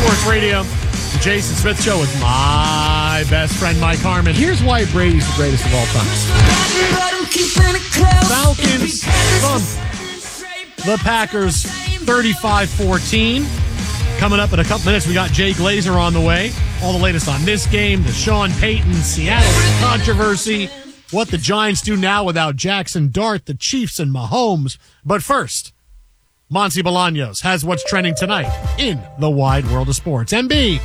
Sports Radio, the Jason Smith Show with my best friend, Mike Harmon. Here's why Brady's the greatest of all time. Falcons thump the Packers 35-14. Coming up in a couple minutes, we got Jay Glazer on the way. All the latest on this game, the Sean Payton Seattle controversy, what the Giants do now without Jackson Dart, the Chiefs, and Mahomes. But first, Monty Bolaños has what's trending tonight in the wide world of sports. MB.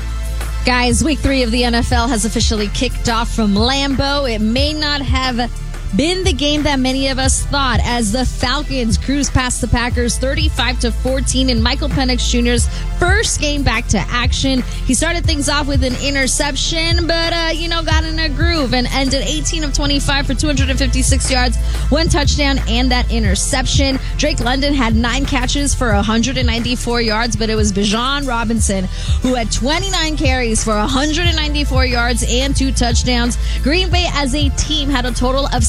Guys, week 3 of the NFL has officially kicked off from Lambeau. It may not have been the game that many of us thought as the Falcons cruise past the Packers 35-14 in Michael Penix Jr.'s first game back to action. He started things off with an interception, but, got in a groove and ended 18 of 25 for 256 yards, 1 touchdown, and that interception. Drake London had 9 catches for 194 yards, but it was Bijan Robinson who had 29 carries for 194 yards and 2 touchdowns. Green Bay as a team had a total of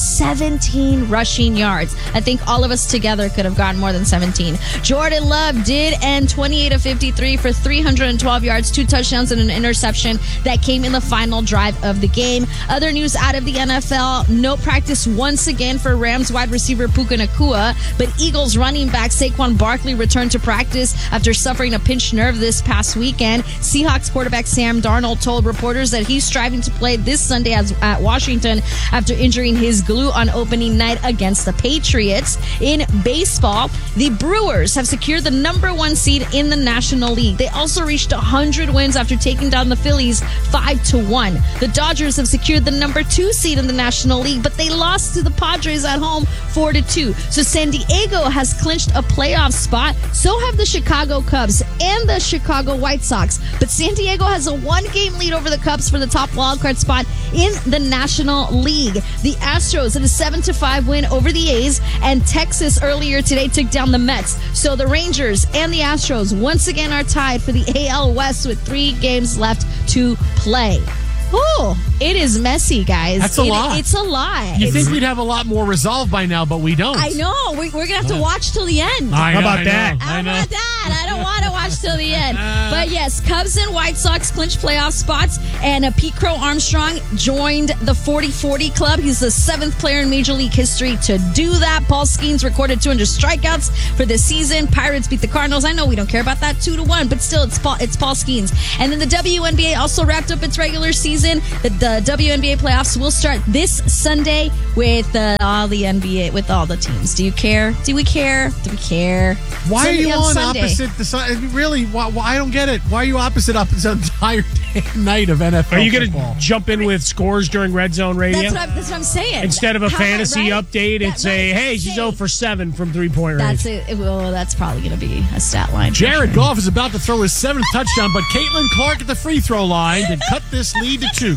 17 rushing yards. I think all of us together could have gotten more than 17. Jordan Love did end 28 of 53 for 312 yards, 2 touchdowns, and an interception that came in the final drive of the game. Other news out of the NFL, no practice once again for Rams wide receiver Puka Nacua, but Eagles running back Saquon Barkley returned to practice after suffering a pinched nerve this past weekend. Seahawks quarterback Sam Darnold told reporters that he's striving to play this Sunday at Washington after injuring his glute on opening night against the Patriots. In baseball, the Brewers have secured the number 1 seed in the National League. They also reached 100 wins after taking down the Phillies 5-1. The Dodgers have secured the number 2 seed in the National League, but they lost to the Padres at home 4-2. So San Diego has clinched a playoff spot. So have the Chicago Cubs and the Chicago White Sox. But San Diego has a 1-game lead over the Cubs for the top wildcard spot in the National League. The Astros had a 7-5 win over the A's, and Texas earlier today took down the Mets. So the Rangers and the Astros once again are tied for the AL West with 3 games left to play. Oh, it is messy, guys. That's a lot. It's a lot. You think we'd have a lot more resolved by now, but we don't. I know. We're going to have to watch till the end. How about that? I don't want to watch till the end. But yes, Cubs and White Sox clinched playoff spots, and Pete Crow Armstrong joined the 40-40 club. He's the 7th player in Major League history to do that. Paul Skeens recorded 200 strikeouts for this season. Pirates beat the Cardinals. I know we don't care about that 2-1, but still, it's Paul Skeens. And then the WNBA also wrapped up its regular season. The WNBA playoffs will start this Sunday with all the NBA, with all the teams. Do you care? Do we care? Do we care? Why Sunday are you on Sunday. opposite the side? Really? Why, I don't get it. Why are you opposite up this entire night of NFL? Are you going football? to jump in with scores during Red Zone Radio? That's what I'm saying. Instead of a fantasy right? update, it's hey, she's 0 for 7 from 3-point range. That's it. Well, that's probably going to be a stat line. Jared Goff is about to throw his 7th touchdown, but Caitlin Clark at the free throw line to cut this lead to 2.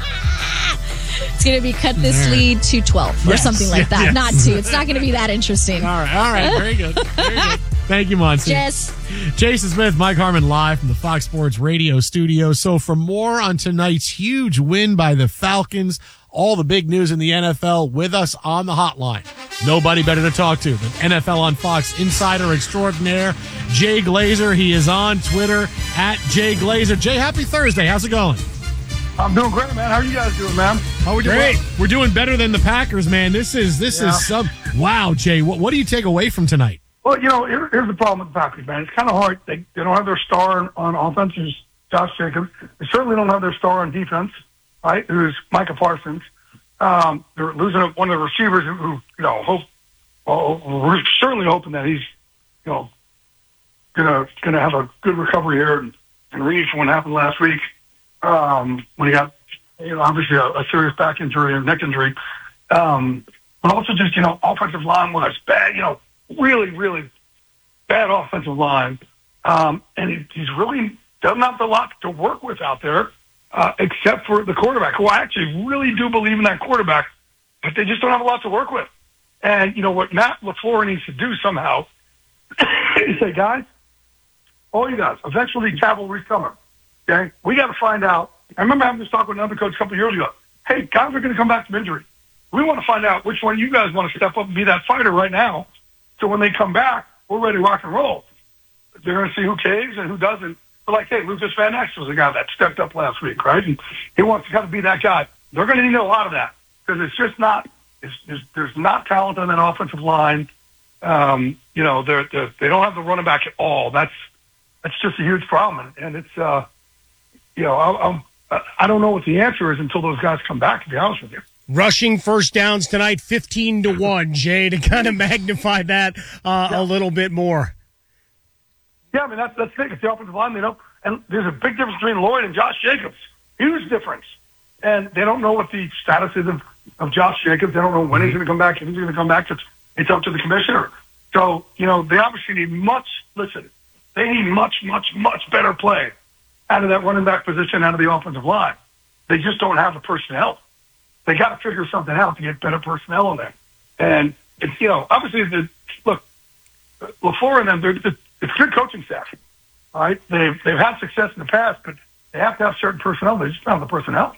It's going to be cut this lead to 12 or something like that. Yes. Not 2. It's not going to be that interesting. All right. Very good. Thank you, Monty. Jess. Jason Smith, Mike Harmon, live from the Fox Sports Radio studio. So for more on tonight's huge win by the Falcons, all the big news in the NFL, with us on the hotline, nobody better to talk to than NFL on Fox insider extraordinaire, Jay Glazer. He is on Twitter at Jay Glazer. Jay, happy Thursday. How's it going? I'm doing great, man. How are you guys doing, man? How are we doing? Great. We're doing better than the Packers, man. This is some. Wow, Jay. What do you take away from tonight? Well, here's the problem with the Packers, man. It's kind of hard. They don't have their star on offense, who's Josh Jacobs. They certainly don't have their star on defense, right, who's Micah Parsons. They're losing one of the receivers who we're certainly hoping that he's, gonna have a good recovery here and read from what happened last week. When he got, obviously a serious back injury and neck injury. But also just, offensive line was bad, really, really bad offensive line. And he's really doesn't have a lot to work with out there, except for the quarterback, who I actually really do believe in that quarterback, but they just don't have a lot to work with. And, what Matt LaFleur needs to do somehow is say, guys, all you guys, eventually cavalry's coming. Okay, we got to find out. I remember having this talk with another coach a couple of years ago. Hey, guys are going to come back from injury. We want to find out which one you guys want to step up and be that fighter right now. So when they come back, we're ready to rock and roll. They're going to see who caves and who doesn't. So like, hey, Lucas Van Ness was a guy that stepped up last week, right? And he wants to kind of be that guy. They're going to need a lot of that because it's just not. There's not talent on that offensive line. They don't have the running back at all. That's just a huge problem, and it's I don't know what the answer is until those guys come back. To be honest with you. Rushing first downs tonight, 15-1, Jay, to kind of magnify that a little bit more. Yeah, I mean, that's the thing. It's the offensive line, and there's a big difference between Lloyd and Josh Jacobs. Huge difference. And they don't know what the status is of Josh Jacobs. They don't know when he's going to come back, if he's going to come back. It's up to the commissioner. So, they obviously need they need much, much, much better play out of that running back position, out of the offensive line. They just don't have the personnel. They got to figure something out to get better personnel in there. And it's, obviously, LaFleur and them, it's good coaching staff. All right, they've had success in the past, but they have to have certain personnel. They just don't have the personnel.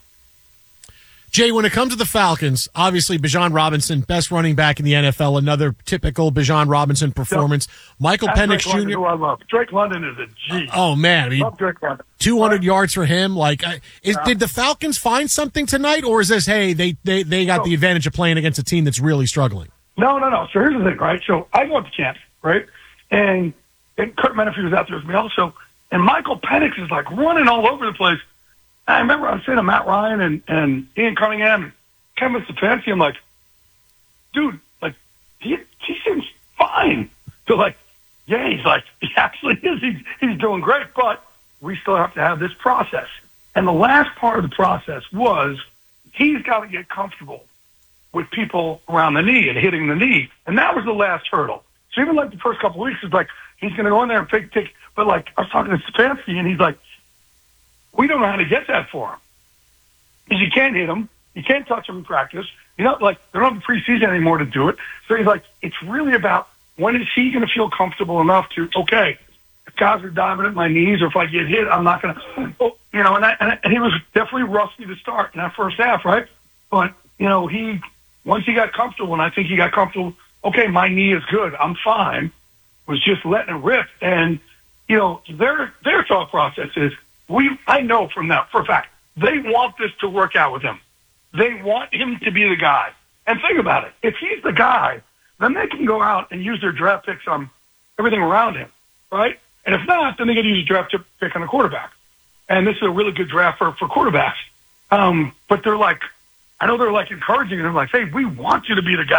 Jay, when it comes to the Falcons, obviously Bijan Robinson, best running back in the NFL, another typical Bijan Robinson performance. Michael Penix Jr. London, who I love. Drake London is a G. Oh, man. I love Drake London. 200 yards for him. Did the Falcons find something tonight, or is this, hey, they got the advantage of playing against a team that's really struggling? No. So here's the thing, right? So I went to camp, right? And Kurt Menefee was out there with me also. And Michael Penix is running all over the place. I remember I was saying to Matt Ryan and Ian Cunningham and Kevin Stefanski, I'm like, dude, he seems fine. So yeah, he actually is. He's doing great, but we still have to have this process. And the last part of the process was he's got to get comfortable with people around the knee and hitting the knee. And that was the last hurdle. So even the first couple of weeks, it's he's going to go in there and take, but I was talking to Stefanski and he's like, we don't know how to get that for him. Because you can't hit him. You can't touch him in practice. They don't have the preseason anymore to do it. So he's it's really about when is he going to feel comfortable enough to, okay, if guys are diving at my knees or if I get hit, I'm not going to, and he was definitely rusty to start in that first half, right? But, once he got comfortable, and I think he got comfortable, okay, my knee is good, I'm fine, was just letting it rip. And, their thought process is, I know from that for a fact, they want this to work out with him. They want him to be the guy. And think about it. If he's the guy, then they can go out and use their draft picks on everything around him, right? And if not, then they can use a draft pick on a quarterback. And this is a really good draft for quarterbacks. But they're I know they're encouraging him, hey, we want you to be the guy.